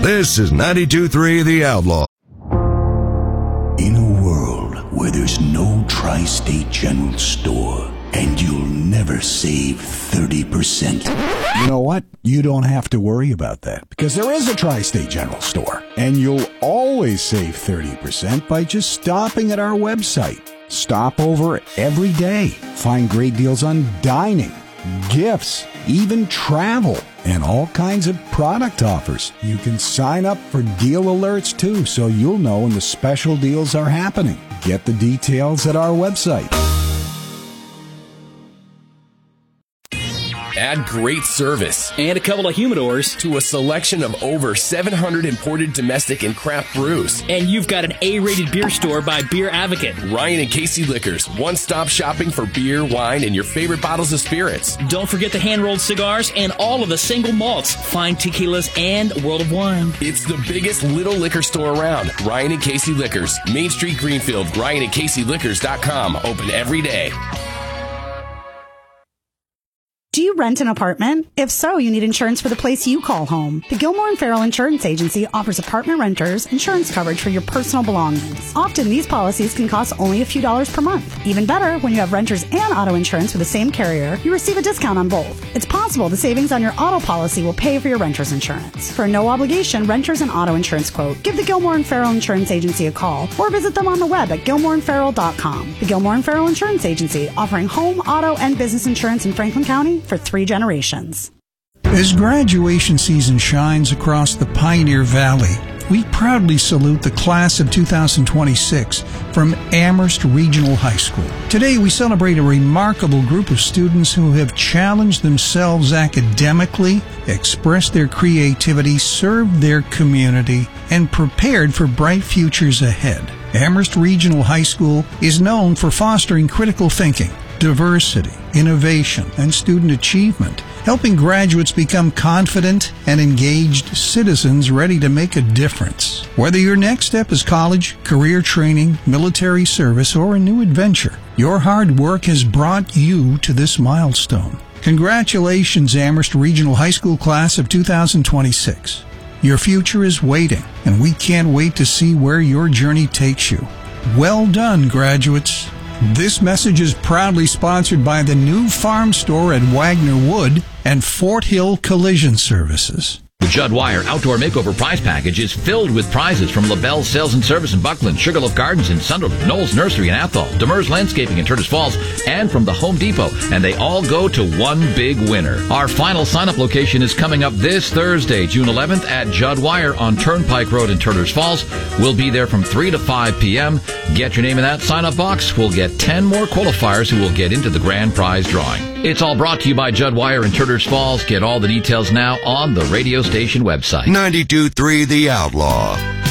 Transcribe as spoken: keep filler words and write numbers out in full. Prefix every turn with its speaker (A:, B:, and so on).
A: This is ninety-two point three The Outlaw.
B: In a world where there's no Tri-State General store, and you'll never save thirty percent.
C: You know what? You don't have to worry about that, because there is a Tri-State General store, and you'll always save thirty percent by just stopping at our website. Stop over every day. Find great deals on dining, gifts, even travel, and all kinds of product offers. You can sign up for deal alerts too, so you'll know when the special deals are happening. Get the details at our website.
D: Add great service
E: and a couple of humidors
D: to a selection of over seven hundred imported domestic and craft brews.
E: And you've got an A-rated beer store by Beer Advocate.
D: Ryan and Casey Liquors, one-stop shopping for beer, wine, and your favorite bottles of spirits.
E: Don't forget the hand-rolled cigars and all of the single malts, fine tequilas, and World of Wine.
D: It's the biggest little liquor store around. Ryan and Casey Liquors, Main Street, Greenfield, ryan and casey liquors dot com. Open every day.
F: Do you rent an apartment? If so, you need insurance for the place you call home. The Gilmore and Farrell Insurance Agency offers apartment renters insurance coverage for your personal belongings. Often, these policies can cost only a few dollars per month. Even better, when you have renters and auto insurance with the same carrier, you receive a discount on both. It's possible the savings on your auto policy will pay for your renter's insurance. For a no-obligation renters and auto insurance quote, give the Gilmore and Farrell Insurance Agency a call or visit them on the web at gilmore and farrell dot com. The Gilmore and Farrell Insurance Agency, offering home, auto, and business insurance in Franklin County for three generations.
G: As graduation season shines across the Pioneer Valley, we proudly salute the class of two thousand twenty-six from Amherst Regional High School. Today we celebrate a remarkable group of students who have challenged themselves academically, expressed their creativity, served their community, and prepared for bright futures ahead. Amherst Regional High School is known for fostering critical thinking, diversity, innovation, and student achievement, helping graduates become confident and engaged citizens ready to make a difference. Whether your next step is college, career training, military service, or a new adventure, your hard work has brought you to this milestone. Congratulations, Amherst Regional High School class of two thousand twenty-six. Your future is waiting, and we can't wait to see where your journey takes you. Well done, graduates. This message is proudly sponsored by the new farm store at Wagner Wood and Fort Hill Collision Services.
H: The Judd Wire Outdoor Makeover Prize Package is filled with prizes from LaBelle Sales and Service in Buckland, Sugarloaf Gardens in Sunderland, Knowles Nursery in Athol, Demers Landscaping in Turtles Falls, and from the Home Depot, and they all go to one big winner. Our final sign-up location is coming up this Thursday, June eleventh, at Judd Wire on Turnpike Road in Turtles Falls. We'll be there from three to five p.m. Get your name in that sign-up box. We'll get ten more qualifiers who will get into the grand prize drawing. It's all brought to you by Judd Wire in Turtles Falls. Get all the details now on the radio station website.
A: ninety-two point three The Outlaw.